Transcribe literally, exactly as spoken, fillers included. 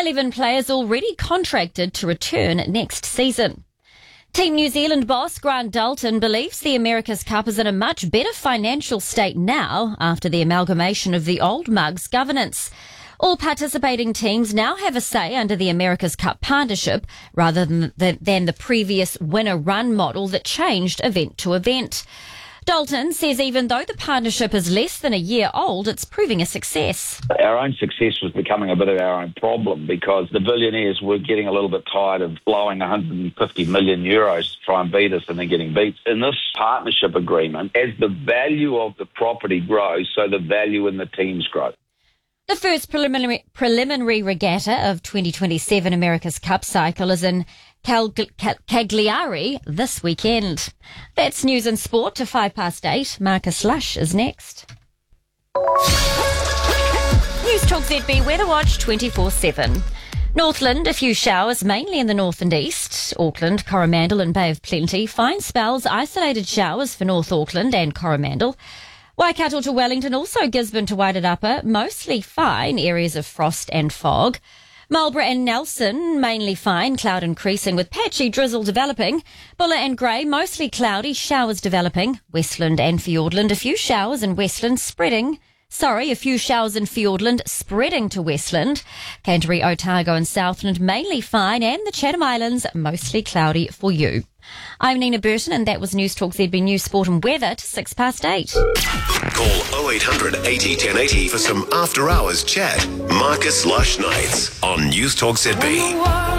eleven players already contracted to return next season. Team New Zealand boss Grant Dalton believes the America's Cup is in a much better financial state now after the amalgamation of the old Mugs governance. All participating teams now have a say under the America's Cup partnership rather than the, than the previous winner-run model that changed event to event. Dalton says even though the partnership is less than a year old, it's proving a success. Our own success was becoming a bit of our own problem because the billionaires were getting a little bit tired of blowing one hundred fifty million euros to try and beat us and then getting beat. In this partnership agreement, as the value of the property grows, so the value in the teams grow. The first preliminary, preliminary regatta of twenty twenty-seven America's Cup cycle is in Cal- Cal- Cagliari this weekend. That's news and sport to five past eight. Marcus Lush is next. News Talk Z B Weather Watch twenty-four seven. Northland, a few showers, mainly in the north and east. Auckland, Coromandel and Bay of Plenty. Fine spells, isolated showers for North Auckland and Coromandel. Waikato to Wellington, also Gisborne to Wairarapa, mostly fine, areas of frost and fog. Marlborough and Nelson, mainly fine, cloud increasing with patchy drizzle developing. Buller and Grey, mostly cloudy, showers developing. Westland and Fiordland, a few showers in Westland spreading. Sorry, a few showers in Fiordland spreading to Westland. Canterbury, Otago and Southland, mainly fine, and the Chatham Islands, mostly cloudy for you. I'm Nina Burton, and that was News Talk Z B News, Sport and Weather to six past eight. Call oh eight hundred eighty ten eighty for some after-hours chat. Marcus Lush Nights on News Talk Z B.